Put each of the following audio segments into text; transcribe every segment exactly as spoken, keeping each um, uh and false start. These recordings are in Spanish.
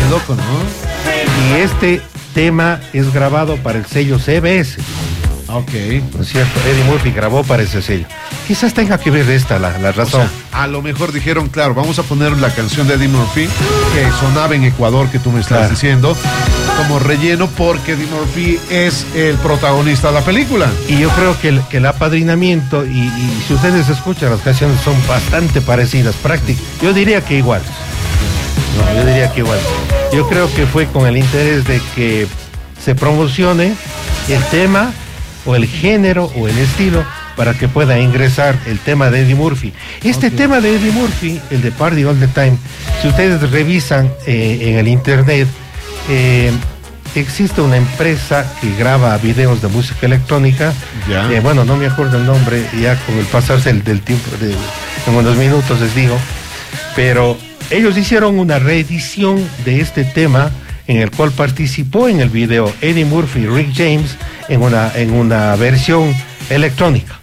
loco, ¿no? Y este tema es grabado para el sello C B S. Ok. ¿No es cierto? Eddie Murphy grabó para ese sello. Quizás tenga que ver esta la, la razón. O sea, a lo mejor dijeron, claro, vamos a poner la canción de Eddie Murphy, que sonaba en Ecuador, que tú me estás claro. diciendo, como relleno, porque Eddie Murphy es el protagonista de la película. Y yo creo que el, que el apadrinamiento, y, y si ustedes escuchan, las canciones son bastante parecidas, prácticas. Yo diría que igual. No, yo diría que igual. Yo creo que fue con el interés de que se promocione el tema, o el género, o el estilo, para que pueda ingresar el tema de Eddie Murphy. Este okay. tema de Eddie Murphy, el de Party All the Time, si ustedes revisan eh, en el internet, eh, existe una empresa que graba videos de música electrónica. Yeah. Eh, bueno, no me acuerdo el nombre, ya con el pasarse el, del tiempo, de, en unos minutos les digo, pero ellos hicieron una reedición de este tema, en el cual participó en el video Eddie Murphy y Rick James en una, en una versión electrónica.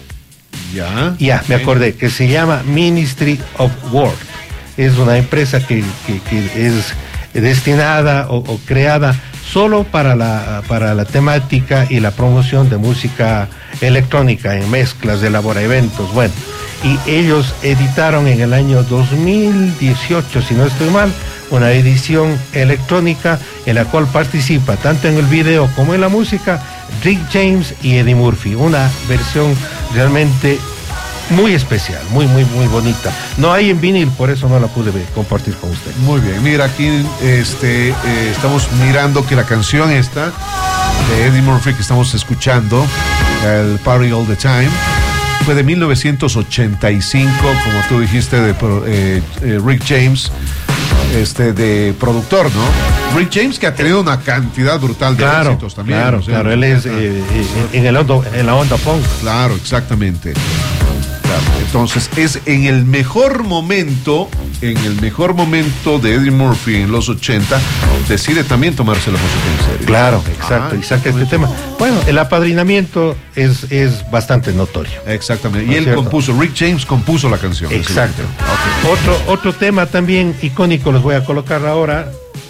Ya. Ya, me acordé, que se llama Ministry of World. Es una empresa que, que, que es destinada o, o creada solo para la, para la temática y la promoción de música electrónica en mezclas, elabora eventos, bueno. Y ellos editaron en el año dos mil dieciocho, si no estoy mal, una edición electrónica en la cual participa tanto en el video como en la música Rick James y Eddie Murphy. Una versión realmente muy especial, muy, muy, muy bonita. No hay en vinil, por eso no la pude ver, compartir con usted. Muy bien, mira, aquí este, eh, estamos mirando que la canción esta de Eddie Murphy que estamos escuchando, el Party All the Time, fue de mil novecientos ochenta y cinco, como tú dijiste, de eh, eh, Rick James, este, de productor, ¿no? Rick James, que ha tenido una cantidad brutal de claro, éxitos también. Claro, ¿no? claro, él es eh, eh, en, el onda, en la onda punk. Claro, exactamente. Claro. Entonces, es en el mejor momento, en el mejor momento de Eddie Murphy en los ochenta, decide también tomarse la música en serio. Claro, exacto, ah, y saca este tema. Bueno, el apadrinamiento es, es bastante notorio. Exactamente, ¿No y él cierto? compuso, Rick James compuso la canción. Exacto. Okay. Otro, otro tema también icónico, los voy a colocar ahora.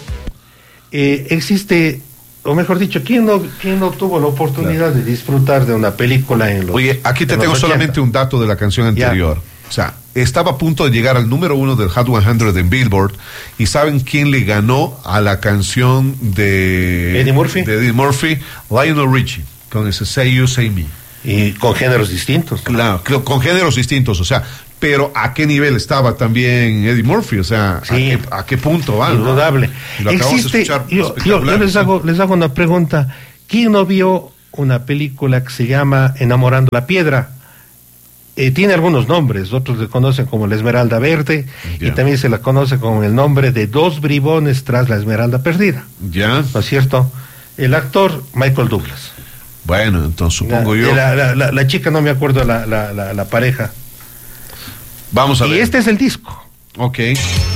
Eh, existe, o mejor dicho, ¿quién no, quién no tuvo la oportunidad claro. de disfrutar de una película en los Oye, aquí te tengo ochenta? Solamente un dato de la canción anterior. Ya. O sea, estaba a punto de llegar al número uno del Hot cien en Billboard. ¿Y saben quién le ganó a la canción de Eddie Murphy? De Eddie Murphy, Lionel Richie, con ese Say You, Say Me. Y con géneros distintos. Claro, con géneros distintos, o sea, pero ¿a qué nivel estaba también Eddie Murphy? O sea, sí. ¿a, qué, ¿a qué punto va? Indudable. ¿no? Existe, yo, yo, yo les hago, les hago una pregunta. ¿Quién no vio una película que se llama Enamorando la Piedra? Eh, tiene algunos nombres, otros le conocen como La Esmeralda Verde, yeah. y también se la conoce con el nombre de Dos bribones tras la Esmeralda Perdida. Ya. ¿No es cierto? El actor Michael Douglas. Bueno, entonces supongo la, yo. La, la, la, la chica, no me acuerdo la, la, la, la pareja. Vamos a y ver. este es el disco. Ok.